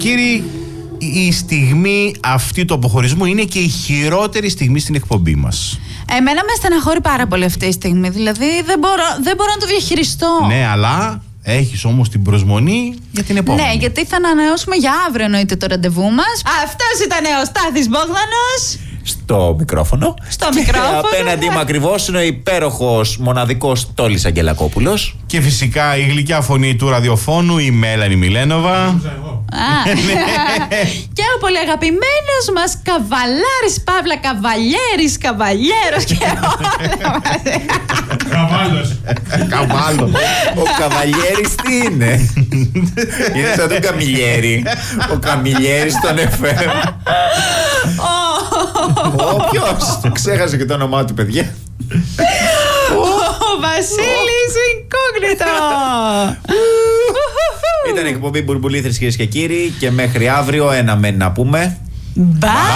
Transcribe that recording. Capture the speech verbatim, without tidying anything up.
Κύριοι, η στιγμή αυτή του αποχωρισμού είναι και η χειρότερη στιγμή στην εκπομπή μας. Εμένα με στεναχωρεί πάρα πολύ αυτή η στιγμή. Δηλαδή δεν μπορώ, δεν μπορώ να το διαχειριστώ. Ναι, αλλά έχεις όμως την προσμονή για την επόμενη. Ναι, γιατί θα ανανεώσουμε για αύριο εννοείται το ραντεβού μας. Αυτός ήταν ο Στάθης Μπόγδανος. Στο μικρόφωνο. Στο μικρόφωνο. Απέναντί μου ακριβώς είναι ο υπέροχος, μοναδικός Τόλης Αγγελακόπουλος. Και φυσικά η γλυκιά φωνή του ραδιοφώνου, η Μέλανη Μιλένοβα. Α, και ο πολύ αγαπημένος μας Καβαλάρης, Παύλα Καβαλιέρης, Καβαλιέρος και όλα μαζί. Καβάλος. Καβάλο. Ο Καβαλιέρης τι είναι? Είναι σαν τον Καμιλιέρη. Ο Καμιλιέρης τον εφέ. Όποιος. Ξέχασε και το όνομά του, παιδιά. Ο Βασίλης Ινκόγνητο. Ήταν η εκπομπή Μπουρμπουλήθρες, κυρίες και κύριοι, και μέχρι αύριο ένα μένει να πούμε. Bye.